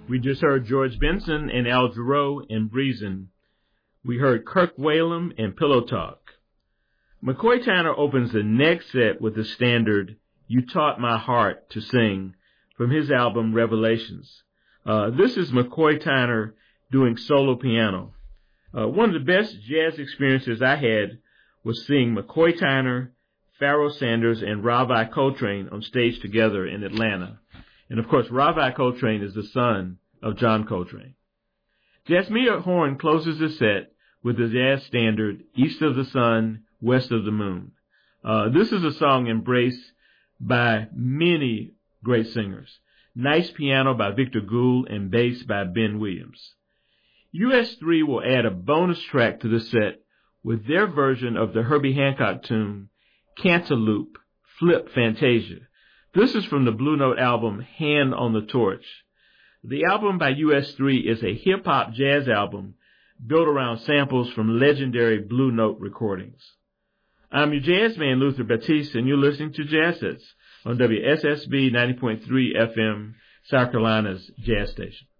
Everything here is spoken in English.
We just heard George Benson and Al Jarreau and Breezin'. We heard Kirk Whalum and Pillow Talk. McCoy Tyner opens the next set with the standard You Taught My Heart to Sing from his album Revelations. This is McCoy Tyner doing solo piano. One of the best jazz experiences I had was seeing McCoy Tyner, Pharoah Sanders, and Ravi Coltrane on stage together in Atlanta. And of course, Ravi Coltrane is the son of John Coltrane. Jasmine Horn closes the set with the jazz standard East of the Sun, West of the Moon. This is a song embraced by many great singers. Nice piano by Victor Gould and bass by Ben Williams. US3 will add a bonus track to the set with their version of the Herbie Hancock tune, Cantaloupe, Flip Fantasia. This is from the Blue Note album, Hand on the Torch. The album by US3 is a hip-hop jazz album built around samples from legendary Blue Note recordings. I'm your jazz man, Luther Batiste, and you're listening to Jazz Hits on WSSB 90.3 FM, South Carolina's jazz station.